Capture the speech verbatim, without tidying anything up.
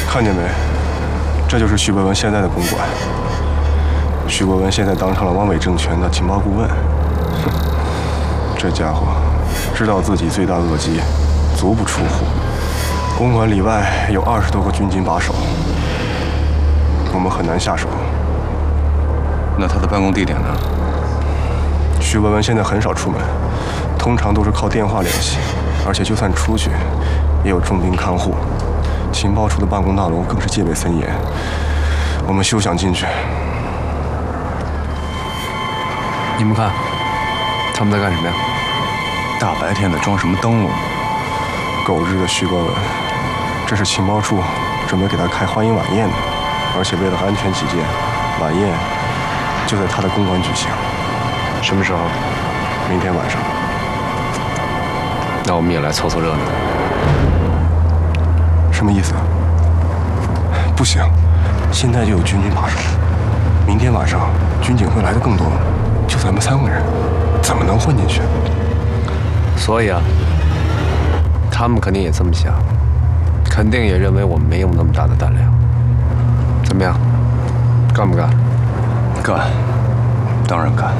看见没？这就是徐伯文现在的公馆。徐伯文现在当上了汪伪政权的情报顾问。哼，这家伙知道自己罪大恶极，足不出户。公馆里外有二十多个军警把守，我们很难下手。 那他的办公地点呢？ 徐伯文现在很少出门，通常都是靠电话联系，而且就算出去，也有重兵看护。情报处的办公大楼更是戒备森严，我们休想进去。 你们看，他们在干什么呀？大白天的装什么灯笼？ 狗日的徐伯文，这是情报处准备给他开欢迎晚宴的，而且为了安全起见，晚宴就在他的公馆举行。 什么时候？ 明天晚上。 那我们也来凑凑热闹。 什么意思？不行，现在就有军警把守，明天晚上军警会来的更多，就咱们三个人，怎么能混进去？ 所以啊，他们肯定也这么想，肯定也认为我们没有那么大的胆量。怎么样，干不干？ 干，当然干。